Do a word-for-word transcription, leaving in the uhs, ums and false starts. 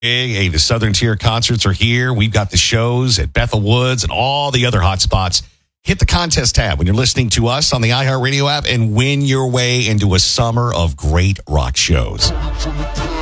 Hey, the Southern Tier concerts are here. We've got the shows at Bethel Woods and all the other hot spots. Hit the contest tab when you're listening to us on the iHeartRadio app and win your way into a summer of great rock shows.